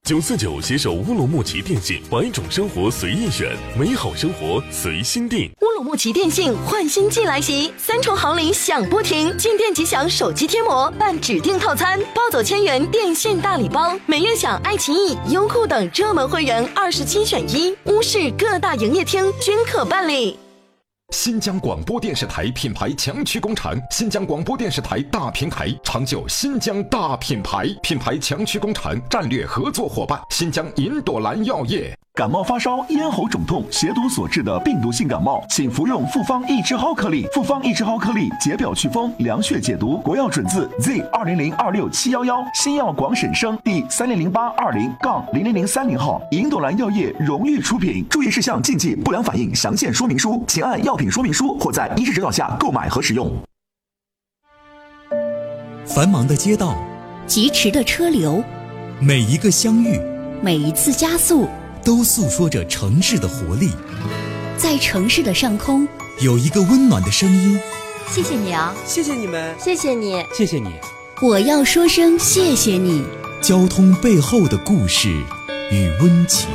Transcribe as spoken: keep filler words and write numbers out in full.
九四九携手乌鲁木齐电信，百种生活随意选，美好生活随心定。 乌鲁木齐电信换新季来袭，三重好礼享不停，进店即享手机贴膜，办指定套餐，包走千元电信大礼包，每月享爱奇艺、优酷等热门会员二十七选一，乌市各大营业厅均可办理。 新疆广播电视台品牌强驱工厂，新疆广播电视台大平台，长久新疆大品牌，品牌强驱工厂战略合作伙伴，新疆银朵兰药业。 感冒发烧、咽喉肿痛、血毒所致的病毒性感冒，请服用复方益智蒿颗粒。复方益智蒿颗粒解表祛风、凉血解毒，国药准字 Z 二零零二六七幺幺，新药广审生第三零零八二零杠零零零三零号，银朵兰药业荣誉出品。注意事项、禁忌、不良反应详见说明书，请按药品说明书或在医师指导下购买和使用。 繁忙的街道， 疾驰的车流， 每一个相遇， 每一次加速， 都诉说着城市的活力。 在城市的上空， 有一个温暖的声音。 谢谢你啊， 谢谢你们， 谢谢你， 谢谢你。 我要说声谢谢你。 交通背后的故事与温情。